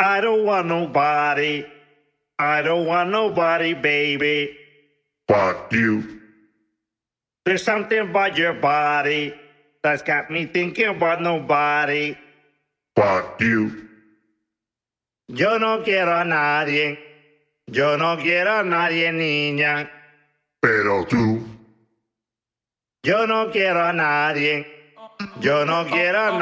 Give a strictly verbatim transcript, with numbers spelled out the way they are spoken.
I don't want nobody. I don't want nobody, baby. Fuck you. There's something about your body that's got me thinking about nobody. Fuck you. Yo no quiero a nadie. Yo no quiero a nadie, niña. Pero tú. Yo no quiero a nadie. Yo no quiero a nadie.